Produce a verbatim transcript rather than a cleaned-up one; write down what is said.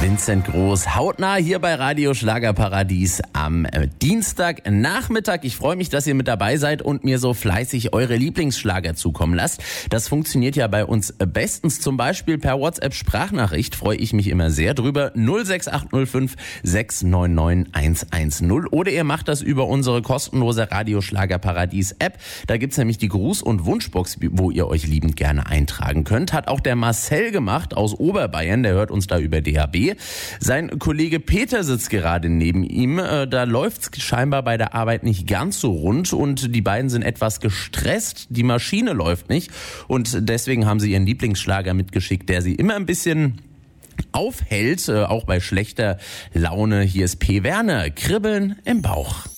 Vincent Groß, hautnah hier bei Radio Schlagerparadies am Dienstagnachmittag. Ich freue mich, dass ihr mit dabei seid und mir so fleißig eure Lieblingsschlager zukommen lasst. Das funktioniert ja bei uns bestens, zum Beispiel per WhatsApp-Sprachnachricht. Freue ich mich immer sehr drüber. null sechs acht null fünf sechs neun neun eins eins null. Oder ihr macht das über unsere kostenlose Radio Schlagerparadies-App. Da gibt's nämlich die Gruß- und Wunschbox, wo ihr euch liebend gerne eintragen könnt. Hat auch der Marcel gemacht aus Oberbayern. Der hört uns da über D A B. Sein Kollege Peter sitzt gerade neben ihm. Da läuft's scheinbar bei der Arbeit nicht ganz so rund und die beiden sind etwas gestresst. Die Maschine läuft nicht und deswegen haben sie ihren Lieblingsschlager mitgeschickt, der sie immer ein bisschen aufhält, auch bei schlechter Laune. Hier ist P. Werner, Kribbeln im Bauch.